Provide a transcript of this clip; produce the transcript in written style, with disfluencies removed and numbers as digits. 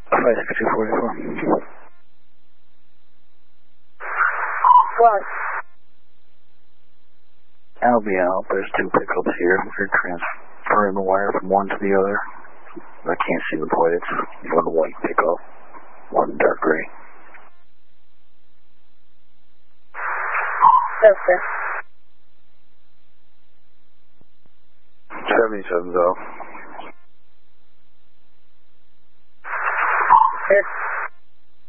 56244. What? LBL, there's two pickups here. They're transferring the wire from one to the other. I can't see the plates. One white pickup, one dark gray. Okay. 77 though.